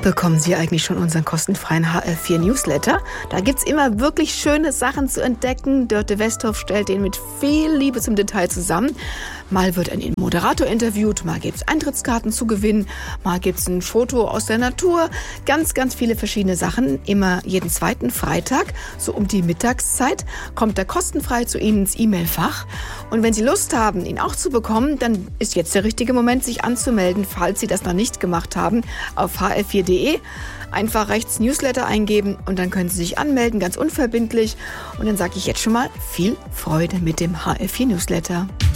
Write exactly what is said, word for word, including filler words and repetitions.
Bekommen Sie eigentlich schon unseren kostenfreien H R vier Newsletter? Da gibt's immer wirklich schöne Sachen zu entdecken. Dörte Westhoff stellt den mit viel Liebe zum Detail zusammen. Mal wird ein Moderator interviewt, mal gibt's Eintrittskarten zu gewinnen, mal gibt's ein Foto aus der Natur. Ganz, ganz viele verschiedene Sachen. Immer jeden zweiten Freitag, so um die Mittagszeit, kommt er kostenfrei zu Ihnen ins E-Mail-Fach. Und wenn Sie Lust haben, ihn auch zu bekommen, dann ist jetzt der richtige Moment, sich anzumelden, falls Sie das noch nicht gemacht haben, auf h r vier punkt d e. Einfach rechts Newsletter eingeben und dann können Sie sich anmelden, ganz unverbindlich. Und dann sage ich jetzt schon mal viel Freude mit dem H R vier Newsletter.